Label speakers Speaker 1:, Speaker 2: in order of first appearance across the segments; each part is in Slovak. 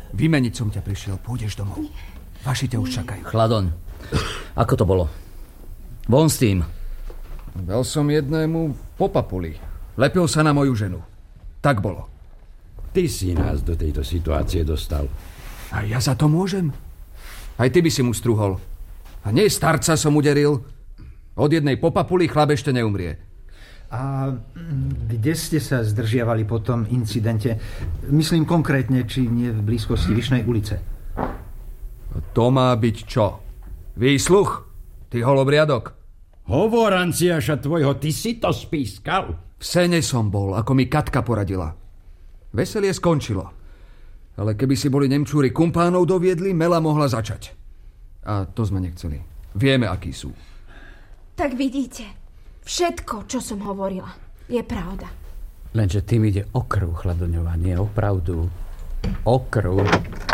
Speaker 1: Vymeniť som ťa prišiel, pôjdeš domov. Vaši ťa už čakajú.
Speaker 2: Chladoň, ako to bolo? Von s tým.
Speaker 1: Dal som jednému po papuli. Lepil sa na moju ženu. Tak bolo.
Speaker 3: Ty si nás do tejto situácie dostal.
Speaker 1: A ja za to môžem? Aj ty by si mu struhol. A nie starca som uderil. Od jednej po papuli chlap ešte neumrie.
Speaker 4: A kde ste sa zdržiavali po tom incidente? Myslím konkrétne, či nie v blízkosti Vyšnej ulice.
Speaker 1: To má byť čo? Výsluch? Ty holobriadok?
Speaker 3: Hovor, Anciaša tvojho, ty si to spískal?
Speaker 1: V sene som bol, ako mi Katka poradila. Veselie skončilo. Ale keby si boli Nemčúri kumpánov doviedli, Mela mohla začať. A to sme nechceli. Vieme, akí sú.
Speaker 5: Tak vidíte, všetko, čo som hovorila, je pravda.
Speaker 6: Lenže tým ide o krv, Chladoňová, nie o pravdu. O krv.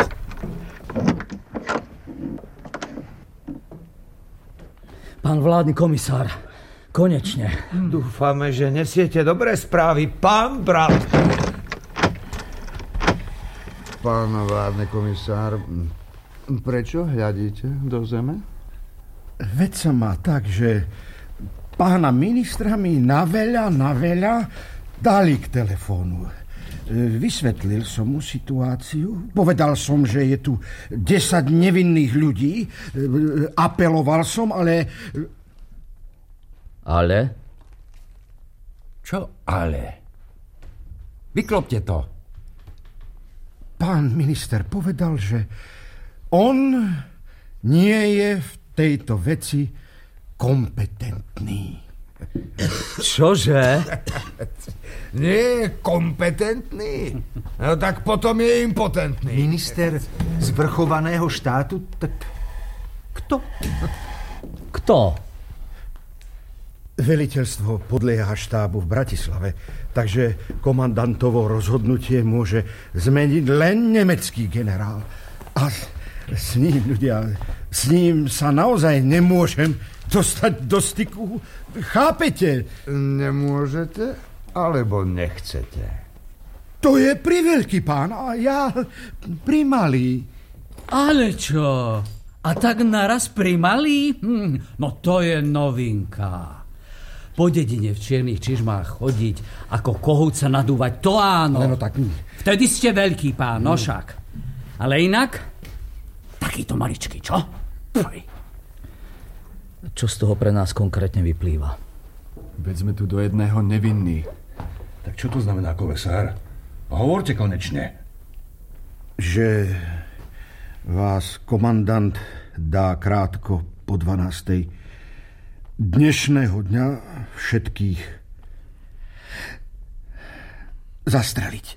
Speaker 2: Pán vládny komisár, konečne.
Speaker 7: Dúfame, že nesiete dobré správy, pán brat.
Speaker 8: Pán vládny komisár, prečo hľadíte do zeme?
Speaker 9: Veď sa má tak, že pána ministra mi na veľa dali k telefónu. Vysvetlil som mu situáciu, povedal som, že je tu 10 nevinných ľudí, apeloval som, ale...
Speaker 2: Ale?
Speaker 3: Čo ale? Vyklopte to.
Speaker 9: Pán minister povedal, že on nie je v tejto veci kompetentný.
Speaker 2: Čože?
Speaker 7: Nie je kompetentný? No tak potom je impotentný.
Speaker 4: Minister zvrchovaného štátu? Tak kto?
Speaker 2: Kto?
Speaker 9: Veliteľstvo podlieha štábu v Bratislave, takže komandantovo rozhodnutie môže zmeniť len nemecký generál. A s ním, ľudia, s ním sa naozaj nemôžem dostať do styku. Chápete?
Speaker 8: Nemôžete, alebo nechcete?
Speaker 9: To je priveľký pán a ja primalý.
Speaker 6: Ale čo? A tak naraz primalý? No to je novinka. Po dedine v čiernych čižmách chodiť, ako kohút sa nadúvať, to áno.
Speaker 9: No tak...
Speaker 6: Vtedy ste veľký pán, no však. Ale inak, takýto maličký, čo?
Speaker 2: Čo z toho pre nás konkrétne vyplýva?
Speaker 1: Veď sme tu do jedného nevinní.
Speaker 3: Tak čo to znamená, kolesár? Hovorte konečne.
Speaker 9: Že vás komandant dá krátko po 12. dnešného dňa všetkých zastreliť.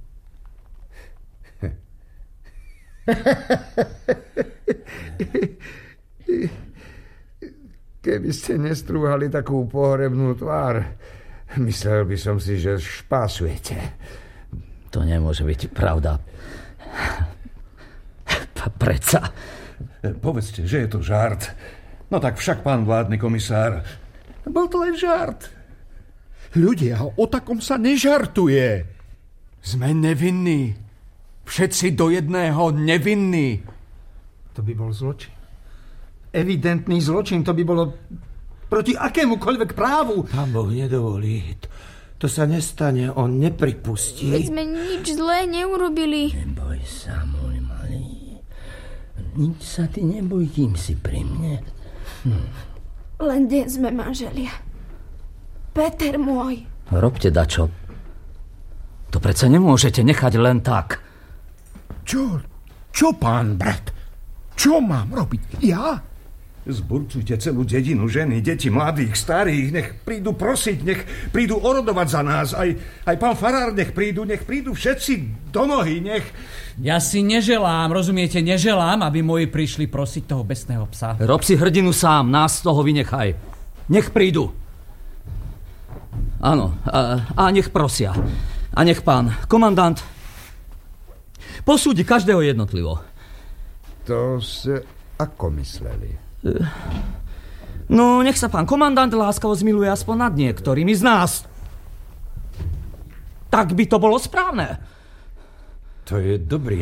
Speaker 7: Keby ste nestrúhali takú pohrebnú tvár, myslel by som si, že špásujete.
Speaker 2: To nemôže byť pravda. Predsa.
Speaker 3: Povedzte, že je to žart. No tak však, pán vládny komisár, bol to len žart.
Speaker 9: Ľudia, o takom sa nežartuje.
Speaker 1: Sme nevinní. Všetci do jedného nevinní.
Speaker 4: To by bol zločin. Evidentný zločin, to by bolo proti akémukoľvek právu.
Speaker 7: Pán Boh nedovolí. To sa nestane, on nepripustí.
Speaker 5: Veď sme nič zlé neurobili.
Speaker 10: Neboj sa, môj malý. Nič sa ty neboj, kým si pri mne.
Speaker 5: Len deň sme manželia. Peter môj.
Speaker 2: Robte dačo. To predsa nemôžete nechať len tak.
Speaker 9: Čo, pán brat? Čo mám robiť? Ja?
Speaker 3: Zburcujte celú dedinu, ženy, deti, mladých, starých, nech prídu prosiť, nech prídu orodovať za nás. Aj pán farár nech prídu všetci do nohy, nech...
Speaker 6: Ja si neželám, rozumiete, neželám, aby moji prišli prosiť toho besného psa.
Speaker 2: Rob si hrdinu sám, nás z toho vynechaj. Nech prídu. Áno, a nech prosia. A nech pán komandant posúdi každého jednotlivo.
Speaker 8: To ste ako mysleli?
Speaker 2: No, nech sa pán komandant láskavo zmiluje aspoň nad niektorými z nás. Tak by to bolo správne.
Speaker 3: To je dobrý